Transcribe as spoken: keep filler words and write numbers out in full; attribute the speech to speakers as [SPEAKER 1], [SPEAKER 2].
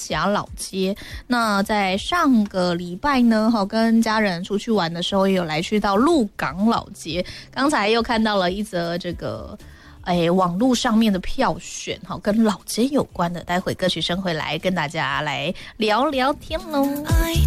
[SPEAKER 1] 峡老街。那在上个礼拜呢，哈，跟家人出去玩的时候，也有来去到鹿港老街。刚才又看到了一则这个。哎，网络上面的票选哈，跟老街有关的，待会歌曲声回来跟大家来聊聊天喽。